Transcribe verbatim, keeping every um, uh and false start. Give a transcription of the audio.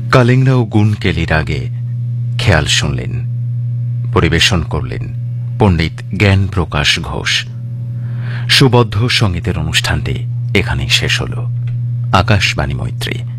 কালিংরা ও গুণকেলির আগে খেয়াল শুনলেন, পরিবেশন করলেন পণ্ডিত জ্ঞান প্রকাশ ঘোষ। সুবদ্ধ সঙ্গীতের অনুষ্ঠানটি এখানেই শেষ হল। আকাশবাণী মৈত্রী।